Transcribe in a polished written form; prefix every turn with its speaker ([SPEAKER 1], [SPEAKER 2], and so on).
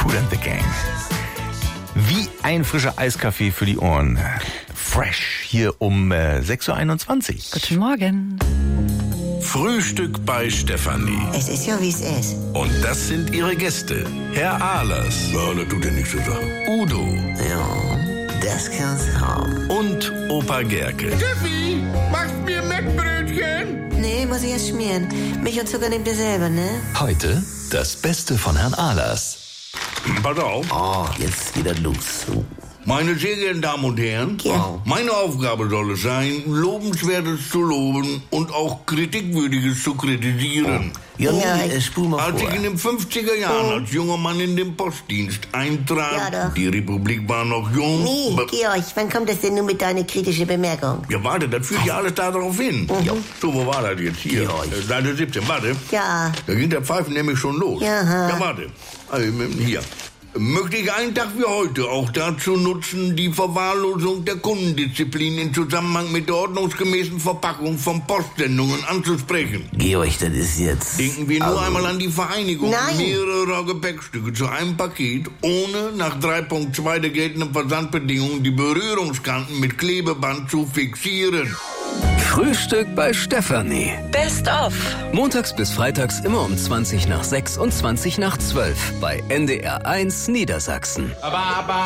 [SPEAKER 1] Kool and the Gang. Wie ein frischer Eiskaffee für die Ohren. Fresh hier um 6.21 Uhr.
[SPEAKER 2] Guten Morgen.
[SPEAKER 3] Frühstück bei Stefanie.
[SPEAKER 4] Es ist ja, wie es ist.
[SPEAKER 3] Und das sind ihre Gäste. Herr Ahlers. Ja, das tut ja nichts zur Sache. Udo.
[SPEAKER 4] Ja, das kann's haben.
[SPEAKER 3] Und Opa Gerke.
[SPEAKER 5] Steffi, machst mir Mettbrötchen?
[SPEAKER 4] Nee, muss ich erst schmieren. Milch und Zucker nehmt ihr selber, ne?
[SPEAKER 6] Heute das Beste von Herrn Ahlers.
[SPEAKER 3] Pass auf.
[SPEAKER 4] Oh, jetzt geht das los.
[SPEAKER 3] Meine sehr geehrten Damen und Herren,
[SPEAKER 4] Ja.
[SPEAKER 3] meine Aufgabe soll es sein, Lobenswertes zu loben und auch Kritikwürdiges zu kritisieren.
[SPEAKER 4] Ja,
[SPEAKER 7] spul mal
[SPEAKER 3] Als
[SPEAKER 7] vor.
[SPEAKER 3] ich in den 50er Jahren als junger Mann in den Postdienst eintrat,
[SPEAKER 4] Ja, doch.
[SPEAKER 3] die Republik war noch jung.
[SPEAKER 4] Nee, Georg, wann kommt das denn nun mit deiner kritischen Bemerkung?
[SPEAKER 3] Ja, warte, das führt ja alles darauf hin. Ja. So, wo war das jetzt? Hier, Seite 17, warte.
[SPEAKER 4] Ja.
[SPEAKER 3] Da ging der Pfeifen nämlich schon los.
[SPEAKER 4] Ja.
[SPEAKER 3] Ja, warte. Also, hier. Möchte ich einen Tag wie heute auch dazu nutzen, die Verwahrlosung der Kundendisziplin in Zusammenhang mit der ordnungsgemäßen Verpackung von Postsendungen anzusprechen.
[SPEAKER 7] Georg, das ist jetzt...
[SPEAKER 3] Denken wir nur einmal an die Vereinigung
[SPEAKER 4] Nein.
[SPEAKER 3] mehrerer Gepäckstücke zu einem Paket, ohne nach 3.2 der geltenden Versandbedingungen die Berührungskanten mit Klebeband zu fixieren.
[SPEAKER 6] Frühstück bei Stefanie.
[SPEAKER 2] Best of.
[SPEAKER 6] Montags bis freitags immer um 20 nach 6 und 20 nach 12 bei NDR 1 Niedersachsen.